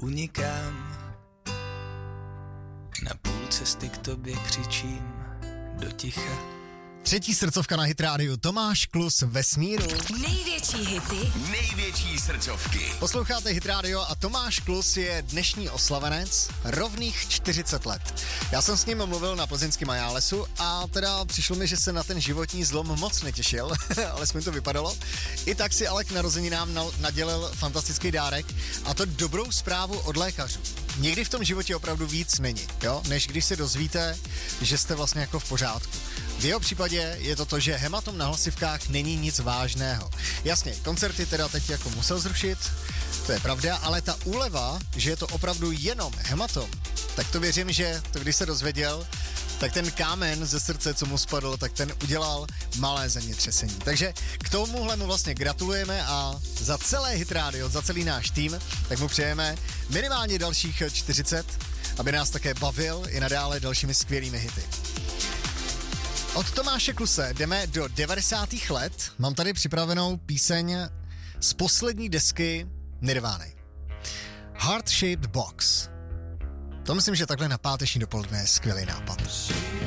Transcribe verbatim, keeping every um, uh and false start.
unikám. Na půl cesty k tobě křičím do ticha. Třetí srdcovka na Hit Radio. Tomáš Klus Vesmíru. Největší hity. Největší srdcovky. Posloucháte Hit Radio a Tomáš Klus je dnešní oslavenec, rovných čtyřicet let. Já jsem s ním mluvil na plzeňském Majálesu a teda přišlo mi, že se na ten životní zlom moc netěšil, alespoň to vypadalo. I tak si ale k narozeninám nadělil fantastický dárek, a to dobrou zprávu od lékařů. Někdy v tom životě opravdu víc není, jo, než když se dozvíte, že jste vlastně jako v pořádku. V jeho případě je to to, že hematom na hlasivkách není nic vážného. Jasně, koncerty teda teď jako musel zrušit, to je pravda, ale ta úleva, že je to opravdu jenom hematom, tak to věřím, že to když se dozvěděl, tak ten kámen ze srdce, co mu spadl, tak ten udělal malé zemětřesení. Takže k tomuhle mu vlastně gratulujeme a za celé Hit Radio, za celý náš tým, tak mu přejeme minimálně dalších čtyřicet, aby nás také bavil i nadále dalšími skvělými hity. Od Tomáše Kluse jdeme do devadesátých let. Mám tady připravenou píseň z poslední desky Nirvány. Heart Shaped Box. To myslím, že takhle na páteční dopoledne je skvělý nápad.